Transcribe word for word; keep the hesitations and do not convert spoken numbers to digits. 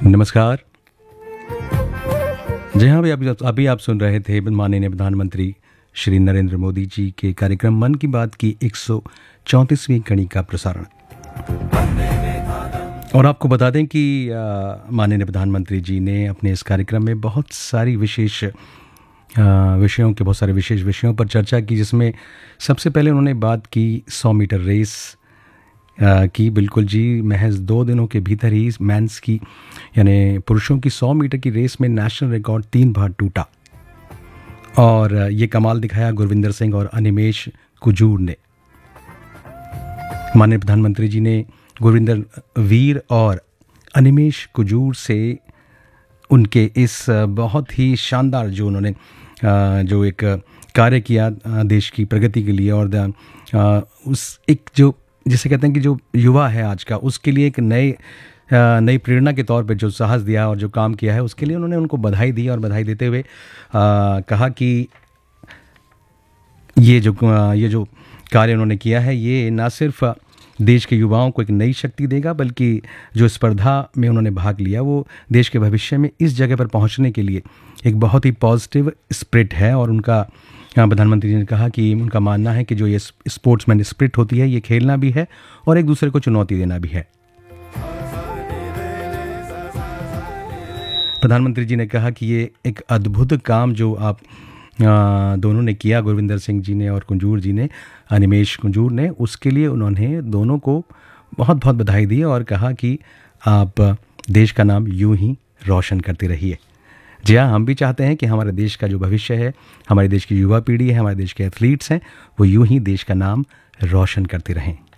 नमस्कार। जी हाँ, अभी अभी अभी आप सुन रहे थे माननीय प्रधानमंत्री श्री नरेंद्र मोदी जी के कार्यक्रम मन की बात की एक सौ चौंतीसवीं कड़ी का प्रसारण। और आपको बता दें कि अ, माननीय प्रधानमंत्री जी ने अपने इस कार्यक्रम में बहुत सारी विशेष अ, विषयों के बहुत सारे विशेष विषयों पर चर्चा की, जिसमें सबसे पहले उन्होंने बात की सौ मीटर रेस अ, की। बिल्कुल जी, महज दो दिनों के भीतर ही मेंस की यानी पुरुषों की सौ मीटर की रेस में नेशनल रिकॉर्ड तीन बार टूटा और ये कमाल दिखाया गुरविंदर सिंह और अनिमेश कुजूर ने। माननीय प्रधानमंत्री जी ने गुरविंदर वीर और अनिमेश कुजूर से उनके इस बहुत ही शानदार जो उन्होंने अ, जो एक कार्य किया अ, देश की प्रगति के लिए और द- अ, उस एक जो जिसे कहते हैं कि जो युवा है आज का, उसके लिए एक नए अ, नई प्रेरणा के तौर पे जो साहस दिया और जो काम किया है, उसके लिए उन्होंने उनको बधाई दी और बधाई देते हुए अ, कहा कि ये जो अ, ये जो कार्य उन्होंने किया है, ये ना सिर्फ देश के युवाओं को एक नई शक्ति देगा, बल्कि जो स्पर्धा में उन्होंने भाग लिया वो देश के भविष्य में इस जगह पर पहुंचने के लिए एक बहुत ही पॉजिटिव स्पिरिट है। और उनका अ, प्रधानमंत्री जी ने कहा कि उनका मानना है कि जो ये स्पोर्ट्समैन स्पिरिट होती है, ये खेलना भी है और एक दूसरे को चुनौती देना भी है। प्रधानमंत्री जी ने कहा कि ये एक अद्भुत काम जो आप अ, दोनों ने किया, गुरविंदर सिंह जी ने और कुंजूर जी ने, अनिमेश कुंजूर ने, उसके लिए उन्होंने दोनों को बहुत बहुत बधाई दी और कहा कि आप देश का नाम यूं ही रोशन करते रहिए। जी हाँ, हम भी चाहते हैं कि हमारे देश का जो भविष्य है, हमारे देश की युवा पीढ़ी है, हमारे देश के एथलीट्स हैं, वो यूं ही देश का नाम रोशन करते रहें।